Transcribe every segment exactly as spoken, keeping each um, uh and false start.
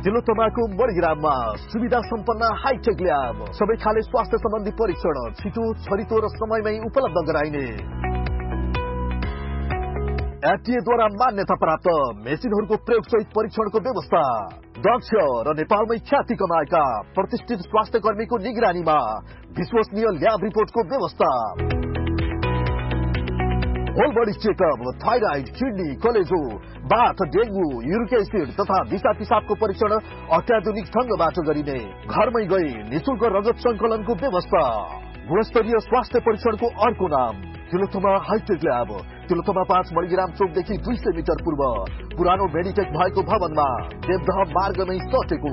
तिलोत्तमाको मणिग्राममा सुविधा सम्पन्न hi tech lab, सबै खाले स्वास्थ्य सम्बन्धी परीक्षण छिटो, छरितो र समयमै उपलब्ध गराइने। एफडीएद्वारा मान्यता प्राप्त मेसिनहरूको प्रयोगसहित परीक्षणको व्यवस्था। दक्ष र नेपालमै ख्याति कमाएका प्रतिष्ठित स्वास्थ्य कर्मीको निगरानीमा विश्वसनीय ल्याब रिपोर्टको व्यवस्था। Whole body checkup, thyroid, kidney, कलेजो, बाथ, डेंगू, यूरिक एसिड तथा दिशा पिसाबको परीक्षण अत्याधुनिक ढंगबाट गरिने। घरमै गई निशुल्क रगत संकलनको व्यवस्था। गुणस्तरीय स्वास्थ्य परीक्षणको अर्को नाम तिलोत्तमा हाईटेक ल्याब। तिलोत्तमा पाँच मणिग्राम चोकदेखि दुई सय मिटर पूर्व पुरानो मेडिटेक भएको भवनमा देवदह मार्गमै सटेको।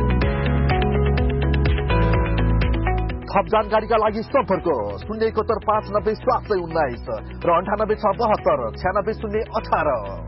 थप जानकारीका लागि सम्पर्क शून्य एकहत्तर पाँच नब्बे सात सय उन्नाइस र अन्ठानब्बे छ बहत्तर छ्यानब्बे शून्य अठार।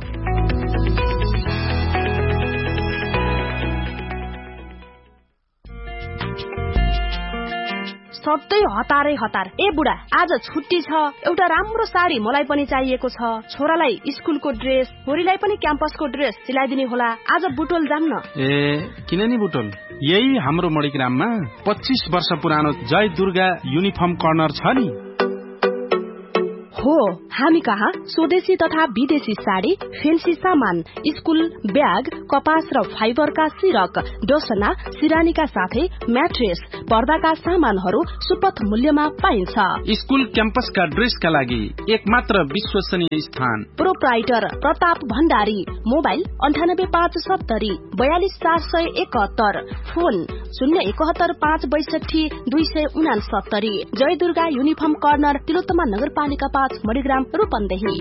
सधैँ हतारै हतार। ए बुढा, आज छुट्टी छ, एउटा राम्रो साडी मलाई पनि चाहिएको छ। छोरालाई स्कुलको ड्रेस, छोरीलाई पनि क्याम्पसको ड्रेस सिलाइदिने होला। आज बुटोल जाम न। ए किन नि बुटोल, यही हाम्रो मणिग्राममा पच्चीस वर्ष पुरानो जय दुर्गा युनिफर्म कर्नर छ नि। हो, हामी कहाँ स्वदेशी तथा विदेशी साडी, फेन्सी सामान, स्कुल ब्याग, कपास र फाइबरका सिरक, डोसना, सिरानीका साथै म्याट्रेस, पर्दाका सामानहरू सुपथ मूल्यमा पाइन्छ। स्कुल क्याम्पसका ड्रेसका लागि एकमात्र विश्वसनीय स्थान। प्रोप्राइटर प्रताप भण्डारी। मोबाइल अन्ठानब्बे पाँच सत्तरी बयालिस चार सय एकहत्तर। फोन शून्य एकहत्तर पाँच बैसठी दुई सय उनासत्तरी। जय दुर्गा युनिफर्म कर्नर, तिलोत्तमा नगरपालिका पाँच, मणिग्राम, रूपन्देही।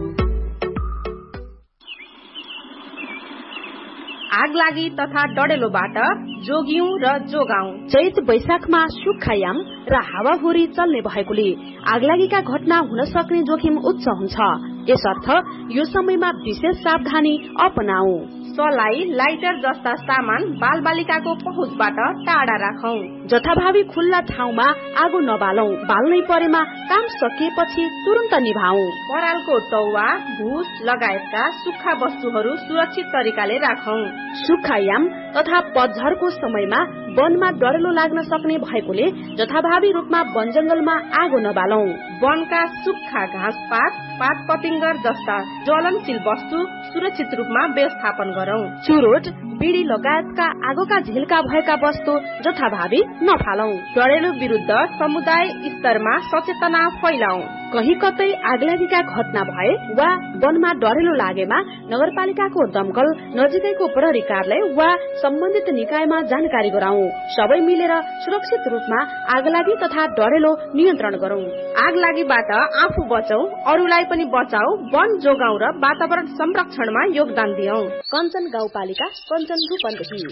आगलागी तथा डडेलोबाट जोगियौं र जोगाउँ। चैत वैशाखमा सुक्खायाम र हावाहुरी चल्ने भएकोले आगलागीका घटना हुन सक्ने जोखिम उच्च हुन्छ। यसर्थ यो समयमा विशेष सावधानी अपनाऊ। सलाई, लाइटर जस्ता सामान बालबालिकाको पहुँचबाट टाढा राखौं। जथाभावी खुल्ला ठाउँमा आगो नबालौं। बाल्नै परेमा काम सकिएपछि तुरन्त निभाऊ। परालको टौवा, भुस लगायतका सुक्खा वस्तुहरू सुरक्षित तरिकाले राखौं। सुक्खायाम तथा पतझरको समयमा वनमा डरेलो लाग्न सक्ने भएकोले जथाभावी रूपमा वन जंगलमा आगो नबालौं। वनका सुक्खा घाँसपात, पात पतिंगर जस्ता ज्वलनशील वस्तु सुरक्षित रूपमा व्यवस्थापन गरौं। चुरोट, बिडी लगायतका आगोका झिल्का भएका वस्तु जथाभावी नफालौं। डरेलो विरुद्ध समुदाय स्तरमा सचेतना फैलाऊ। कहीं कतै आगलागीका घटना भए वा वनमा डरेलो लागेमा नगरपालिकाको दमकल, नजिकैको प्रहरी कार्यालय वा सम्बन्धित निकायमा जानकारी गराऊ। सबै मिलेर सुरक्षित रूपमा आगलागी तथा डरेलो नियन्त्रण गरौं। आगलागीबाट आफू बचौं, अरूलाई पनि बचाऊ, वन जोगाऊ र वातावरण संरक्षणमा योगदान दियौं। कञ्चन गाउँपालिका, कञ्चन, रूपन्देही।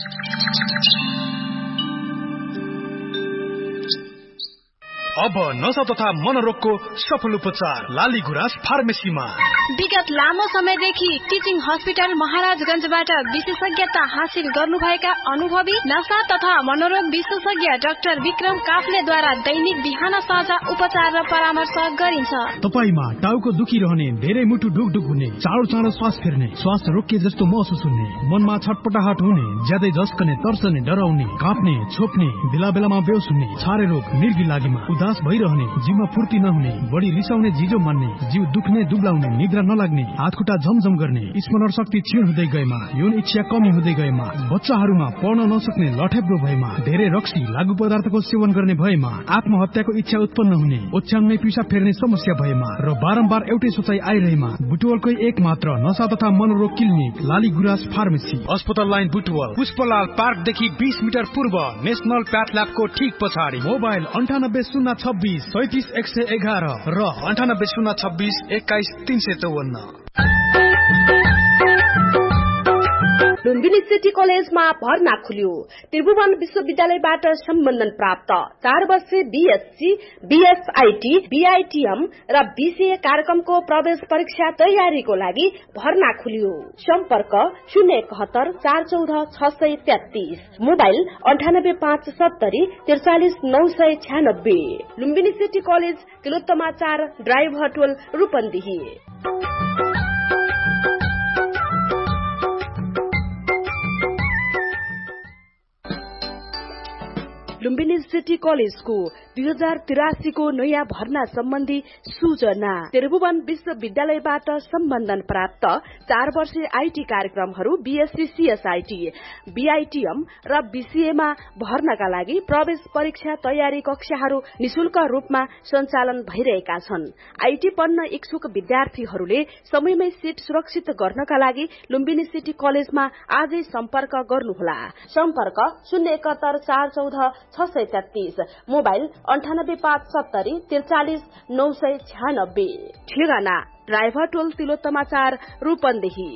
अब नशा तथा मनोरोगको सफल उपचार लाली गुराँस फार्मेसीमा। विगत लामो समयदेखि टिचिङ हस्पिटल महाराजगंजबाट विशेषज्ञता हासिल गर्नुभएका अनुभवी नशा तथा मनोरोग विशेषज्ञ डाक्टर विक्रम काफ्लेद्वारा दैनिक बिहान साँझ उपचार र परामर्श गरिन्छ। तपाईमा टाउको दुखिरहने, धेरै मुटु ढुकढुक हुने, चाँडो चाँडो श्वास फेर्ने, श्वास रोकिए जस्तो महसुस हुने, मनमा छटपटाहट हुने, ज्यादै झस्कने, तर्सने, डराउने, काँप्ने, छोप्ने, बेला बेलामा बेहोस हुने, छारे रोग, मृगी लागेमा उदास भइरहने, जिउमा फुर्ती नहुने, बढी रिसाउने, जिजो मान्ने, जिउ दुख्ने, दुब्लाउने, निद्रा नलाग्ने, हात खुट्टा झमझम गर्ने, स्मरण शक्ति क्षीण हुँदै गएमा, यौन इच्छा कमी हुँदै गएमा, बच्चाहरूमा पढ्न नसक्ने, लठेब्रो भएमा, धेरै रक्सी लागु पदार्थको सेवन गर्ने भएमा, आत्महत्याको इच्छा उत्पन्न हुने, ओछ्यानमै पिसाब फेर्ने समस्या भएमा र बारम्बार एउटै सोचाइ आइरहेमा बुटवलकै एक मात्र नशा तथा मनोरोग क्लिनिक लाली गुराँस फार्मेसी, अस्पताल लाइन बुटवल, पुष्पलाल पार्कदेखि बीस मिटर पूर्व, नेशनल प्याथल्याबको ठीक पछाडि। मोबाइल अन्ठानब्बे शून्य छब्बीस सैतिस एक सय एघार र अन्ठानब्बे शून्य छब्बीस एक्काइस तीन सय चौवन्न। लुम्बिनी सिटी कलेजमा भर्ना खुल्यो। त्रिभुवन विश्वविद्यालयबाट सम्बन्धन प्राप्त चार वर्षे बीएससी, बीएसआईटी, बीआईटीएम र बीसीए कार्यक्रमको प्रवेश परीक्षा तयारीको लागि भर्ना खुल्यो। सम्पर्क शून्य एकहत्तर चार चौध छ सय तेत्तीस। मोबाइल अन्ठानब्बे पाँच सत्तरी त्रिचालिस नौ सय छ्यानब्बे। लुम्बिनी सिटी कलेज, तिलोत्तमा चार, drive hotel, Rupandehi. Lumbini city कलेजको दुई हजार तिरासीको नयाँ भर्ना सम्बन्धी सूचना। त्रिभुवन विश्वविद्यालयबाट सम्बन्धन प्राप्त चार वर्षीय आईटी कार्यक्रमहरू बीएससी सीएसआईटी, बीआईटीएम र बीसीएमा भर्नका लागि प्रवेश परीक्षा तयारी कक्षाहरू निशुल्क रूपमा सञ्चालन भइरहेका छन्। आईटी पढ्न इच्छुक विद्यार्थीहरूले समयमै सीट सुरक्षित गर्नका लागि लुम्बिनी सिटी कलेजमा आजै सम्पर्क गर्नुहोला। सम्पर्क शून्य एकहत्तर चार चौध छ सय तेत्तीस, मोबाइल अन्ठानब्बे पाँच सत्तरी त्रिचालिस नौ सय छ्यानब्बे। ठेगाना ड्राइभर टोल तिलोत्तमा चार रूपन्देही।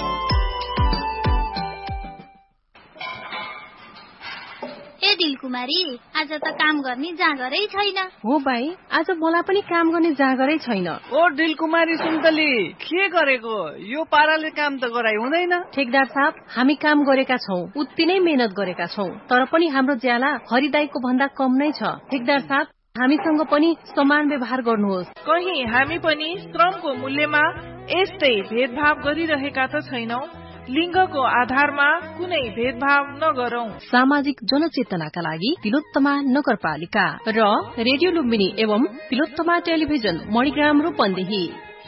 ए दिलकुमारी, आज त काम गर्ने जाँगरै छैन। हो भाइ, आज मलाई पनि काम गर्ने जाँगरै छैन। ओ दिलकुमारी सुन्तली, के गरेको? यो पाराले काम त गराइ हुँदैन। ठेकदार साहब, हामी काम गरेका छौं, उति नै मेहनत गरेका छौं, तर पनि हाम्रो ज्याला हरिदाईको भन्दा कम नै छ। ठेकदार साहब, हामीसँग पनि समान व्यवहार गर्नुहोस्। कहीं हामी पनि श्रमको मूल्यमा यस्तै भेदभाव गरिरहेका त छैनौ? लिङ्गको आधारमा कुनै भेदभाव नगरौं। सामाजिक जनचेतनाका लागि तिलोत्तमा नगरपालिका र रेडियो लुम्बिनी एवं तिलोत्तमा टेलिभिजन मणिग्राम रूपन्देही।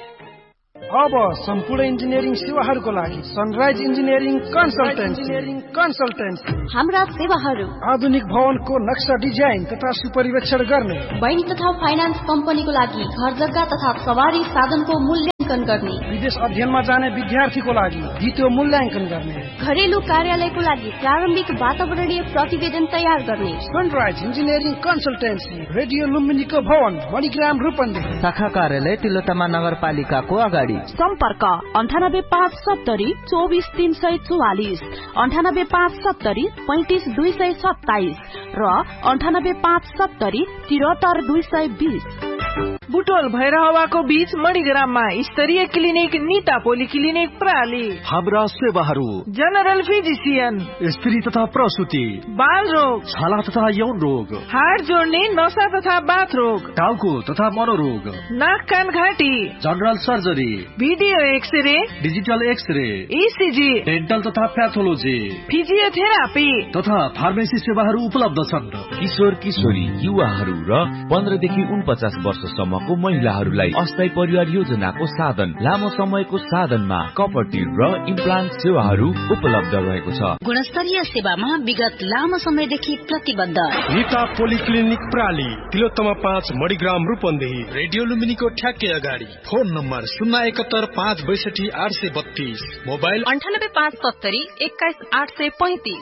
अब सम्पूर्ण इन्जिनियरिङ सेवाहरूको लागि सनराइज इन्जिनियरिङ कन्सल्टेन्सी। हाम्रा सेवाहरू आधुनिक भवनको नक्सा डिजाइन तथा सुपरिवेक्षण गर्ने, बैंक तथा फाइनान्स कम्पनीको लागि घर जग्गा तथा सवारी साधनको मूल्याङ्कन गर्ने, विदेश अध्ययनमा जाने विद्यार्थीको लागि द्वितीय मूल्याङ्कन गर्ने, घरेलु कार्यालयको लागि प्रारम्भिक वातावरणीय प्रतिवेदन तयार गर्ने। सनराइज इन्जिनियरिङ कन्सल्टेन्सी, रेडियो लुम्बिनीको भवन मणिग्राम रूपन्देही, शाखा कार्यालय तिलोत्तमा नगरपालिकाको अगाडि। सम्पर्क अन्ठानब्बे पाँच सत्तरी चौबिस तीन सय चौवालिस, अन्ठानब्बे पाँच सत्तरी पैंतिस दुई सय सत्ताइस र अन्ठानब्बे पाँच सत्तरी त्रिहत्तर दुई सय बीस। बुटोल भैरहवाको बीच मणिग्राममा स्तरीय क्लिनिक निता पोली क्लिनिक प्राली। हाम्रा सेवाहरू जनरल फिजिसियन, स्त्री तथा प्रसुति, बाल रोग, छाला तथा यौन रोग, हाड जोड्ने नसा तथा बाथ रोग, टाउको तथा मनोरोग, नाक कान घाँटी, general surgery, video x-ray, digital x-ray, ECG, dental तथा प्याथोलोजी, फिजियोथेरापी तथा फार्मेसी सेवाहरू उपलब्ध छन्। किशोर किशोरी, युवाहरू र पन्ध्रदेखि उनपचास वर्षसम्मको महिलाहरूलाई अस्थायी परिवार योजनाको साधन, लामो समयको साधनमा कपटी र इम्प्लान्ट सेवाहरू उपलब्ध रहेको छ। गुणस्तरीय सेवामा विगत लामो समयदेखि प्रतिबद्ध निता पोलिक्लिनिक प्राली, तिलोत्तमा पाँच मणिग्राम रूपन्देही, रेडियो लुम्बिनीको ठ्याक्कै अगाडि। फोन नम्बर शून्य एकहत्तर पाँच बैसठी आठ सय बत्तीस, मोबाइल अन्ठानब्बे पाँच सत्तरी एक्काइस आठ सय पैंतिस।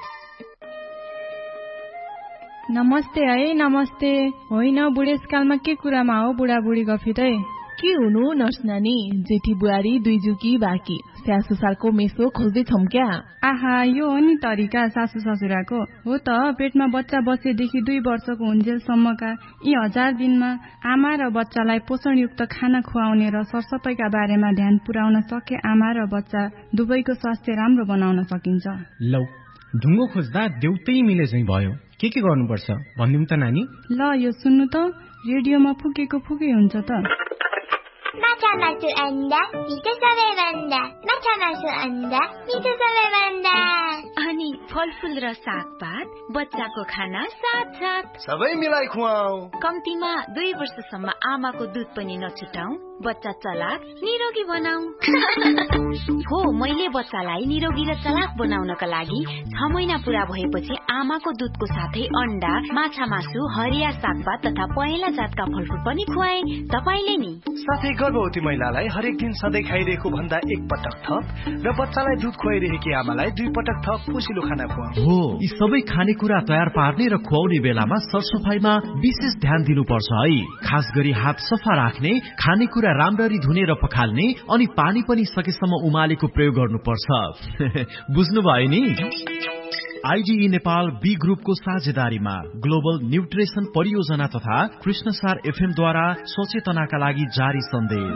नमस्ते है, नमस्ते। होइन, बुढेसकालमा के कुरामा हो बुढाबुढी गफिँदै? के हुनु नर्स नानी, जेठी बुहारी दुई जुकी बाँकी, सासु ससुराको मेसो खोज्दैछौँ क्या? आहा, यो हो नि तरिका सासु ससुराको। हो त, पेटमा बच्चा बसेदेखि दुई वर्षको हुन्जेलसम्मका यी हजार दिनमा आमा र बच्चालाई पोषणयुक्त खाना खुवाउने र सरसफाइका बारेमा ध्यान पुर्याउन सके आमा र बच्चा दुवैको स्वास्थ्य राम्रो बनाउन सकिन्छ। लौ, ढुङ्गो खोज्दा देउतै मिले चाहिँ भयो। के के गर्नुपर्छ भनिदिउँ त नानी? ल, यो सुन्नु त, रेडियोमा फुकेको फुकै हुन्छ त। माछा मासु अन्डा मिठो सबैभन्दा, माछा मासु अन्डा मिठो सबैभन्दा। अनि फलफुल र सागपात, बच्चाको खाना साथ साथ सबै मिलाई खुवाऊ। कम्तीमा दुई वर्षसम्म आमाको दुध पनि नछुटाऊ, बच्चा चलाक निरोगी बनाऊ। हो, मैले बच्चालाई निरोगी र चलाक बनाउनका लागि छ महिना पूरा भएपछि आमाको दुधको साथै अन्डा, माछा मासु, हरिया सागपात तथा पहेँला जातका फलफुल पनि खुवाए। तपाईले नि साथै गर्भवती महिलालाई हरेक दिन सधैँ खाइरहेको भन्दा एक पटक थप र बच्चालाई दुध खुवाइरहेकी आमालाई दुई पटक थप पोसिलो खाना खुवाऊ। हो, यी सबै खानेकुरा तयार पार्ने र खुवाउने बेलामा सरसफाइमा विशेष ध्यान दिनुपर्छ है। खास गरी हात सफा राख्ने, खानेकुरा राम्ररी धुने र पखाल्ने, अनि पानी पनि सकेसम्म उमालेको प्रयोग गर्नुपर्छ। बुझ्नुभयो नि? आइडिई नेपाल बी ग्रुपको साझेदारीमा ग्लोबल न्युट्रिसन परियोजना तथा कृष्णसार एफएम द्वारा सचेतनाका लागि जारी सन्देश।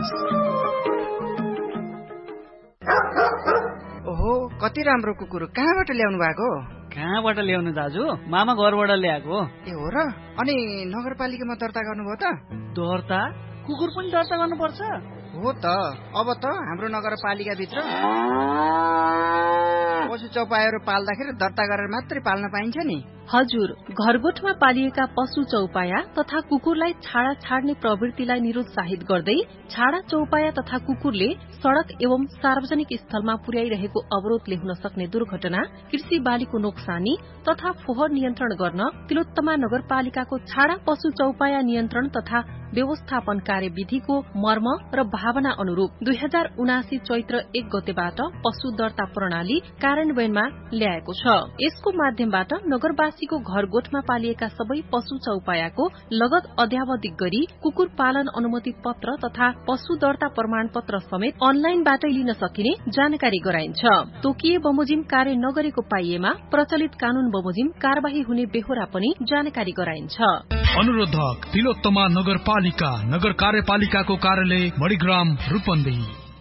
ओहो, कति राम्रो कुकुर, कहाँबाट ल्याउनु भएको? कहाँबाट ल्याउनु दाजु? मामा घरबाट ल्याएको। ए हो र? अनि नगरपालिकामा दर्ता गर्नुभयो त? दर्ता? कुकुर पनि दर्ता गर्नुपर्छ? हो त, अब त हाम्रो नगरपालिका भित्र पशु चौपायाहरू पाल्दाखेरि दर्ता गरेर मात्रै पाल्न पाइन्छ नि? हजुर, घरगोठमा पालिएका पशु चौपाया तथा कुकुरलाई छाडा छाड्ने प्रवृत्तिलाई निरुत्साहित गर्दै छाडा चौपाया तथा कुकुरले सड़क एवं सार्वजनिक स्थलमा पुर्याइरहेको अवरोधले हुन सक्ने दुर्घटना, कृषि बालीको नोक्सानी तथा फोहोर नियन्त्रण गर्न तिलोत्तमा नगरपालिकाको छाडा पशु चौपाया नियन्त्रण तथा व्यवस्थापन कार्यविधिको मर्म र भावना अनुरूप दुई हजार उनासी चैत्र एक गतेबाट पशु दर्ता प्रणाली कार्यान्वयनमा ल्याएको छ। यसको माध्यमबाट नगरवासीको घरगोठमा पालिएका सबै पशु चौपायाको लगत अध्यावधिक गरी कुकुर पालन अनुमति पत्र तथा पशु दर्ता प्रमाण पत्र समेत अनलाइनबाटै लिन सकिने जानकारी गराइन्छ। तोकिए बमोजिम कार्य नगरेको पाइएमा प्रचलित कानून बमोजिम कार्यवाही हुने बेहोरा पनि जानकारी गराइन्छ। अनुरोधक तिलोत्तमा नगरपालिका नगर कार्यपालिकाको कार्यालय मणिग्राम रूपन्देही।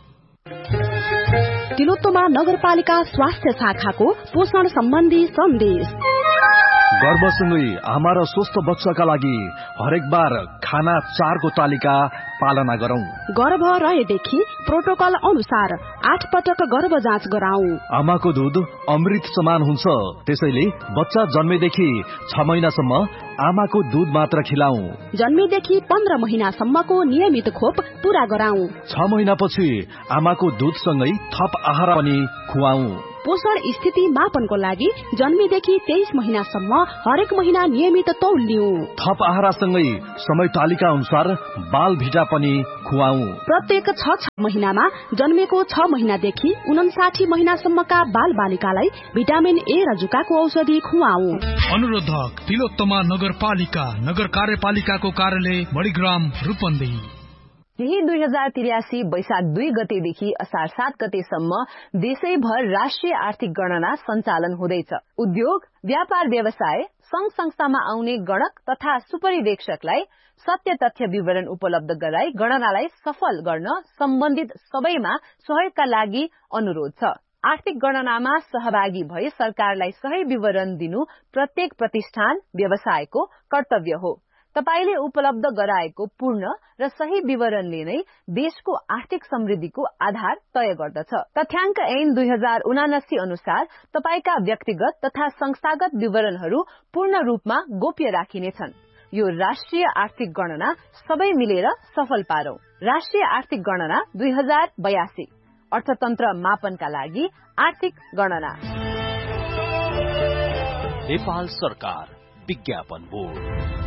तिलोत्तमा नगरपालिका स्वास्थ्य शाखाको पोषण सम्बन्धी सन्देश। गर्भसँगै आमा र स्वस्थ बच्चाका लागि हरेक बार खाना चारको तालिका पालना गरौं। गर्भ रहेदेखि प्रोटोकल अनुसार आठ पटक गर्भ जाँच गराऊ। आमाको दूध अमृत समान हुन्छ, त्यसैले बच्चा जन्मेदेखि छ महिनासम्म आमाको दूध मात्र खिलाऊ। जन्मेदेखि पन्ध्र महिनासम्मको नियमित खोप पूरा गराऊ। छ महिनापछि आमाको दूधसँगै थप आहार पनि खुवाऊ। पोषण स्थिति मापनको लागि जन्मेदेखि तेइस महिनासम्म हरेक महिना नियमित तौल लिऊ। थप आहारसँगै समय तालिका अनुसार बाल भिटा पनि खुवाऊ। प्रत्येक छ छ महिनामा जन्मेको छ महिनादेखि उनासाठी महिनासम्मका बाल बालिकालाई भिटामिन ए र जुकाको औषधि खुवाऊ। अनुरोधक तिलोत्तमा नगरपालिका नगर कार्यपालिकाको कार्यालय मणिग्राम रूपन्देही। यही दुई हजार त्रियासी वैशाख दुई गतेदेखि असार सात गतेसम्म देशैभर राष्ट्रिय आर्थिक गणना सञ्चालन हुँदैछ। उद्योग, व्यापार व्यवसाय, संघ संस्थामा आउने गणक तथा सुपरिवेक्षकलाई सत्य तथ्य विवरण उपलब्ध गराई गणनालाई सफल गर्न सम्बन्धित सबैमा सहयोगका लागि अनुरोध छ। आर्थिक गणनामा सहभागी भई सरकारलाई सही विवरण दिनु प्रत्येक प्रतिष्ठान व्यवसायको कर्तव्य हो। तपाईले उपलब्ध गराएको पूर्ण र सही विवरणले नै देशको आर्थिक समृद्धिको आधार तय गर्दछ। तथ्याङ्क ऐन दुई हजार उनासी अनुसार तपाईका व्यक्तिगत तथा संस्थागत विवरणहरू पूर्ण रूपमा गोप्य राखिनेछन्। यो राष्ट्रिय आर्थिक गणना सबै मिलेर सफल पारौं। राष्ट्रिय आर्थिक गणना दुई हजार बयासी अर्थतन्त्र मापनका लागि आर्थिक गणना। नेपाल सरकार विज्ञापन बोर्ड।